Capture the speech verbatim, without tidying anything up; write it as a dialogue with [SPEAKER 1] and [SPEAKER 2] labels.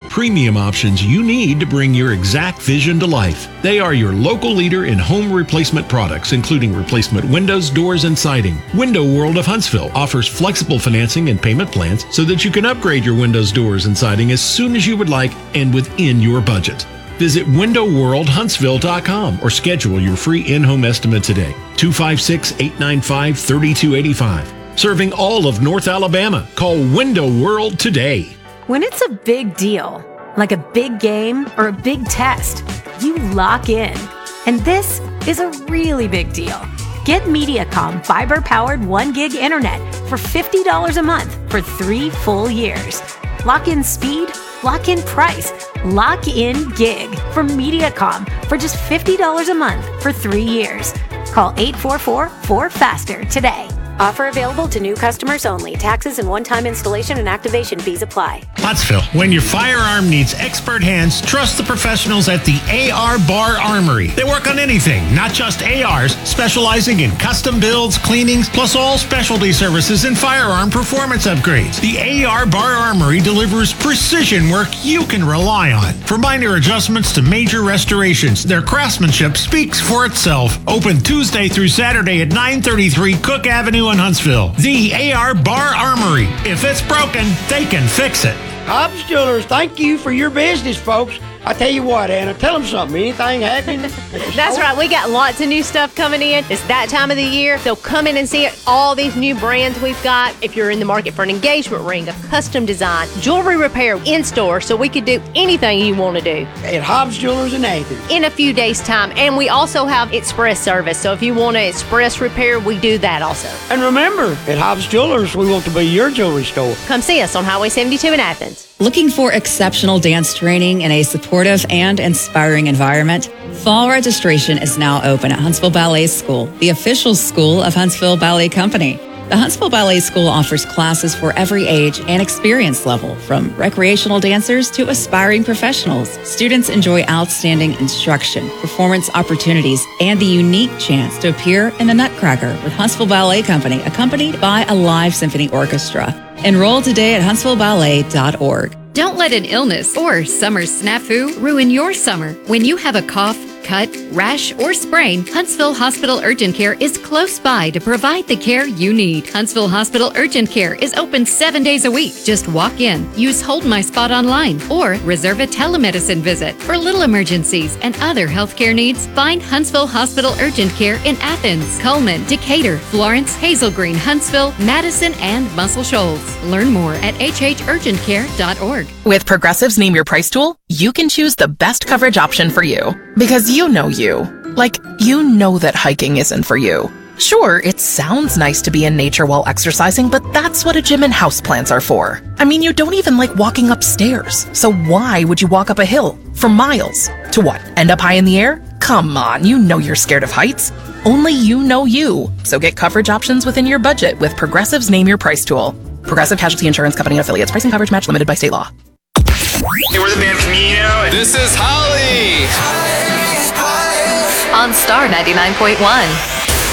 [SPEAKER 1] premium options you need to bring your exact vision to life. They are your local leader in home replacement products, including replacement windows, doors, and siding. Window World of Huntsville offers flexible financing and payment plans so that you can upgrade your windows, doors, and siding as soon as you would like and within your budget. Visit window world huntsville dot com or schedule your free in-home estimate today. two five six, eight nine five, three two eight five. Serving all of North Alabama. Call Window World today.
[SPEAKER 2] When it's a big deal, like a big game or a big test, you lock in. And this is a really big deal. Get Mediacom fiber-powered one gig internet for fifty dollars a month for three full years. Lock in speed, lock in price, lock in gig from Mediacom for just fifty dollars a month for three years. Call eight four four, four faster today. Offer available to new customers only. Taxes and one-time installation and activation fees apply.
[SPEAKER 3] Pottsville, when your firearm needs expert hands, trust the professionals at the A R Bar Armory. They work on anything, not just A Rs, specializing in custom builds, cleanings, plus all specialty services and firearm performance upgrades. The A R Bar Armory delivers precision work you can rely on. From minor adjustments to major restorations, their craftsmanship speaks for itself. Open Tuesday through Saturday at nine thirty-three Cook Avenue in Huntsville. The A R Bar Armory. If it's broken, they can fix it.
[SPEAKER 4] Hobbs Jewelers, thank you for your business, folks. I tell you what, Anna, tell them something. Anything happening?
[SPEAKER 5] That's right. We got lots of new stuff coming in. It's that time of the year. So come in and see it. All these new brands we've got. If you're in the market for an engagement ring, a custom design, jewelry repair in store, so we could do anything you want to do.
[SPEAKER 4] At Hobbs Jewelers in Athens.
[SPEAKER 5] In a few days' time. And we also have express service. So if you want an express repair, we do that also.
[SPEAKER 4] And remember, at Hobbs Jewelers, we want to be your jewelry store.
[SPEAKER 5] Come see us on Highway seventy-two in Athens.
[SPEAKER 6] Looking for exceptional dance training in a supportive and inspiring environment? Fall registration is now open at Huntsville Ballet School, the official school of Huntsville Ballet Company. The Huntsville Ballet School offers classes for every age and experience level, from recreational dancers to aspiring professionals. Students enjoy outstanding instruction, performance opportunities, and the unique chance to appear in the Nutcracker with Huntsville Ballet Company, accompanied by a live symphony orchestra. Enroll today at huntsville ballet dot org.
[SPEAKER 7] Don't let an illness or summer snafu ruin your summer. When you have a cough, cut, rash, or sprain, Huntsville Hospital Urgent Care is close by to provide the care you need. Huntsville Hospital Urgent Care is open seven days a week. Just walk in, use Hold My Spot online, or reserve a telemedicine visit. For little emergencies and other healthcare needs, find Huntsville Hospital Urgent Care in Athens, Coleman, Decatur, Florence, Hazel Green, Huntsville, Madison, and Muscle Shoals. Learn more at h h urgent care dot org.
[SPEAKER 8] With Progressive's Name Your Price tool, you can choose the best coverage option for you. Because you know you. Like, you know that hiking isn't for you. Sure, it sounds nice to be in nature while exercising, but that's what a gym and houseplants are for. I mean, you don't even like walking upstairs. So why would you walk up a hill for miles? To what, end up high in the air? Come on, you know you're scared of heights. Only you know you. So get coverage options within your budget with Progressive's Name Your Price tool. Progressive Casualty Insurance Company and affiliates. Pricing coverage match limited by state law.
[SPEAKER 9] Hey, we're the band Camino.
[SPEAKER 10] This is Holly.
[SPEAKER 7] On Star ninety-nine point one.